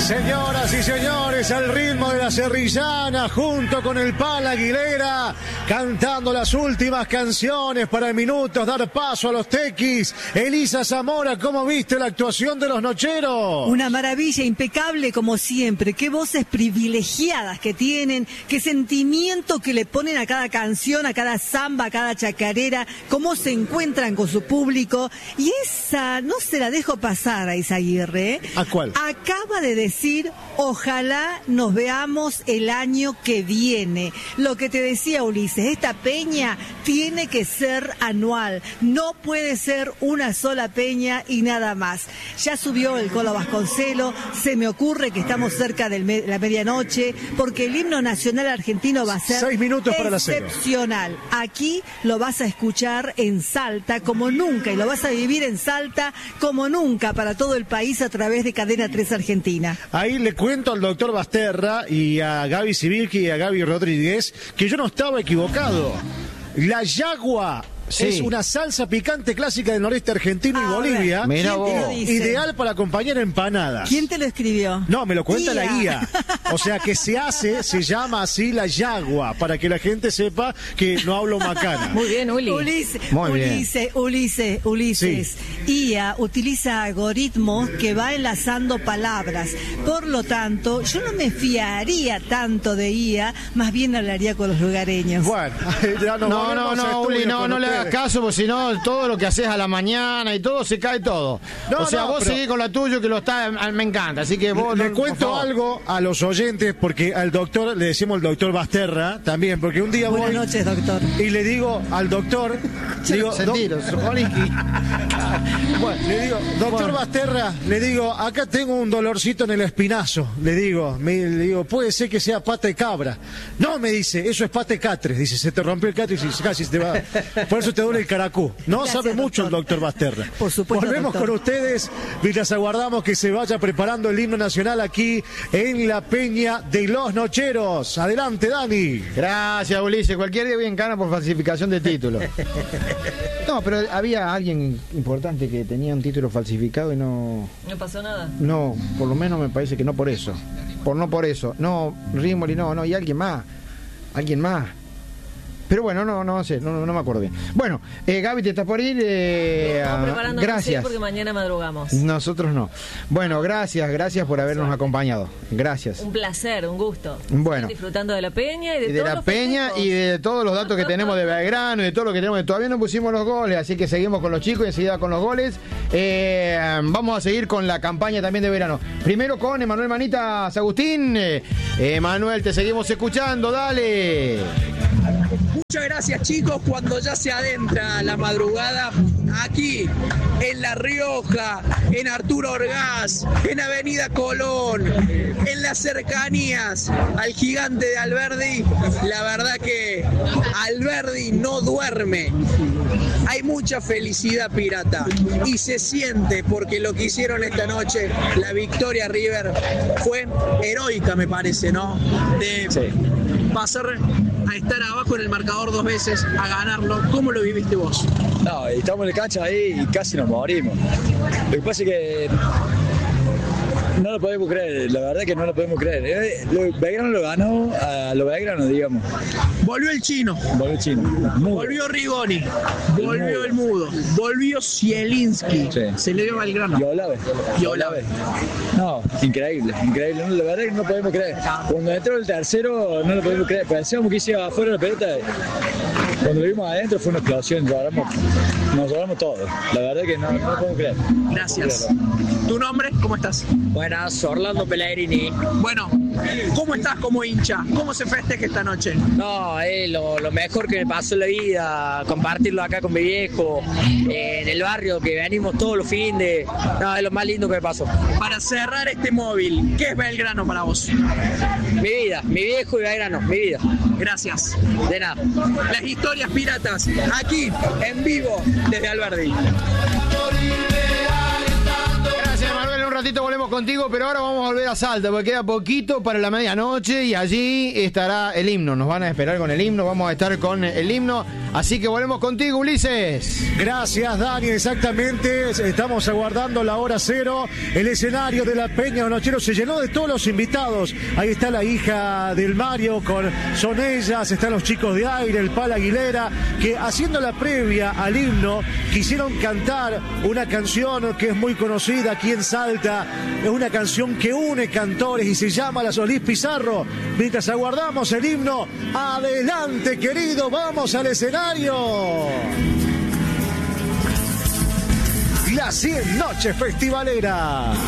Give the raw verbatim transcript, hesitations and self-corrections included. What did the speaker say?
Señoras y señores, al ritmo de la serrillana, junto con el Pala Aguilera, cantando las últimas canciones para en minutos dar paso a los tequis. Elisa Zamora, ¿cómo viste la actuación de los nocheros? Una maravilla, impecable como siempre. Qué voces privilegiadas que tienen, qué sentimiento que le ponen a cada canción, a cada samba, a cada chacarera, cómo se encuentran con su público. Y esa, no se la dejo pasar a Izaguirre, ¿eh? ¿A cuál? Acaba de decir, ojalá nos veamos el año que viene. Lo que te decía Ulises, esta peña tiene que ser anual, no puede ser una sola peña y nada más. Ya subió el Colo Vasconcelo, se me ocurre que estamos cerca de me la medianoche, porque el himno nacional argentino va a ser Seis minutos para las cero. Excepcional. Aquí lo vas a escuchar en Salta como nunca y lo vas a vivir en Salta como nunca para todo el país a través de Cadena tres Argentina. Ahí le cuento al doctor Basterra y a Gaby Sibilki y a Gaby Rodríguez que yo no estaba equivocado. La yagua sí. es una salsa picante clásica del noreste argentino ah, y Bolivia. Mira vos. Ideal para acompañar empanadas. ¿Quién te lo escribió? No, me lo cuenta I A. la I A. O sea que se hace, se llama así la yagua, para que la gente sepa que no hablo macana. Muy bien, Uli. Ulises, Muy bien. Ulises, Ulises, Ulises. Sí. I A utiliza algoritmos que va enlazando palabras. Por lo tanto, yo no me fiaría tanto de I A, más bien hablaría con los lugareños. Bueno, ya nos no, no, no, Uli, no, no le hagas caso, porque si no, todo lo que haces a la mañana y todo, se cae todo. No, o sea, no, vos pero... seguís con la tuya, que lo está, me encanta, así que vos... Le no, cuento algo a los oyentes, porque al doctor, le decimos el doctor Basterra, también, porque un día Buenas voy... noches, doctor. Y le digo al doctor... digo, Sentiros, bueno, le digo, doctor bueno. Basterra, le digo, acá tengo un dolorcito en el espinazo, le digo, me, le digo, puede ser que sea pata de cabra. No, me dice, eso es pata de catre. Dice, se te rompió el catre y casi se te va... Por eso te duele el caracú. No Gracias, sabe mucho doctor. El doctor Basterra. Por supuesto. Volvemos doctor. con ustedes mientras aguardamos que se vaya preparando el himno nacional aquí en la Peña de los Nocheros. Adelante, Dani. Gracias, Ulises. Cualquier día voy en cana por falsificación de título. No, pero había alguien importante que tenía un título falsificado y no... ¿No pasó nada? No, por lo menos me parece que no por eso. Por no por eso. No, Rimoli, no, no, y alguien más. Alguien más. Pero bueno, no, no sé, no, no me acuerdo bien. Bueno, eh, Gaby, ¿te estás por ir? Eh, Estamos preparando gracias. Porque mañana madrugamos. Nosotros no. Bueno, gracias, gracias por habernos sí. acompañado. Gracias. Un placer, un gusto. Bueno. Disfrutando de la peña y de, y de todos la los peña festejos. y de todos los datos que tenemos de Belgrano y de todo lo que tenemos. Todavía no pusimos los goles, así que seguimos con los chicos y enseguida con los goles. Eh, vamos a seguir con la campaña también de verano. Primero con Emanuel Manitas Agustín. Eh, Emanuel, te seguimos escuchando, dale. Muchas gracias, chicos. Cuando ya se adentra la madrugada, aquí en La Rioja, en Arturo Orgaz, en Avenida Colón, en las cercanías al gigante de Alberdi, la verdad que Alberdi no duerme. Hay mucha felicidad pirata y se siente porque lo que hicieron esta noche, la victoria River, fue heroica, me parece, ¿no? De sí. pasar a estar abajo en el marcador dos veces, a ganarlo. ¿Cómo lo viviste vos? No, estamos en la cancha ahí y casi nos morimos. Lo que pasa es que no lo podemos creer, la verdad que no lo podemos creer. Belgrano lo ganó a lo Belgrano, digamos. Volvió el chino. Volvió el chino. Mudo. Volvió Rigoni. Volvió el mudo. Volvió Zielinski. Sí. Se le dio a Belgrano. Y Olave. Y Olave. No, increíble, increíble. No, la verdad que no podemos creer. Cuando entró el tercero, no lo podemos creer. Pensamos que iba afuera la pelota. Cuando lo vimos adentro fue una explosión. Lloramos, nos lloramos todos. La verdad que no, no lo podemos creer. Gracias. ¿Tu nombre? ¿Cómo estás? Buenas, Orlando Pellegrini. Bueno, ¿cómo estás como hincha? ¿Cómo se festeja esta noche? No, eh, lo, lo mejor que me pasó en la vida, compartirlo acá con mi viejo, eh, en el barrio que venimos todos los fines. No, es lo más lindo que me pasó. Para cerrar este móvil, ¿qué es Belgrano para vos? Mi vida, mi viejo y Belgrano, mi vida. Gracias. De nada. Las historias piratas, aquí, en vivo, desde Alberdi. ratito volvemos contigo, pero ahora vamos a volver a Salta, porque queda poquito para la medianoche y allí estará el himno. Nos van a esperar con el himno, vamos a estar con el himno. Así que volvemos contigo, Ulises. Gracias, Dani, exactamente. Estamos aguardando la hora cero. El escenario de la Peña de Nocheros se llenó de todos los invitados. Ahí está la hija del Mario, con son ellas, están los chicos de aire, el Pala Aguilera, que haciendo la previa al himno quisieron cantar una canción que es muy conocida aquí en Salta. Es una canción que une cantores y se llama La Solís Pizarro. Mientras aguardamos el himno, adelante, querido, vamos al escenario. Las cien noches festivaleras.